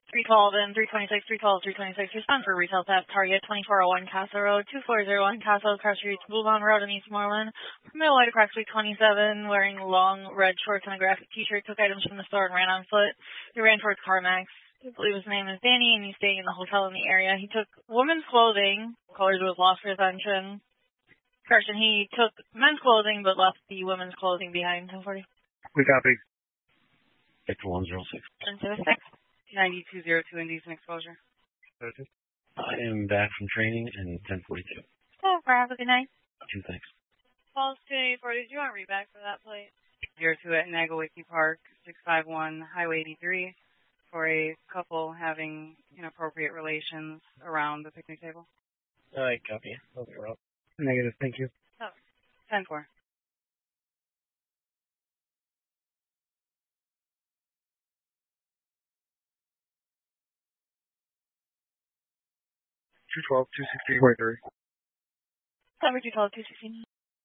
312 and 326, 312, 326. Respond for retail theft. Target 2401 Casa Road, 2401 Casa, Cross Street, Boulevard Road in East Moreland. Middle white, approximately 27, wearing long red shorts and a graphic t-shirt, took items from the store and ran on foot. He ran towards CarMax. I believe his name is Danny, and he's staying in the hotel in the area. He took women's clothing. Colors was lost for attention. Correction, he took men's clothing but left the women's clothing behind. 1040. We copy. Victor 106. 1076. 9202 indecent exposure. I am back from training in 1042. Oh, have a good night. Two thanks. Falls 240. Do you want to read back for that plate? 02 at Nagawiki Park, 651 Highway 83, for a couple having inappropriate relations around the picnic table. All right, copy. Negative, thank you. Oh, 10-4. Two 12, 216, 43. Number 212, 216.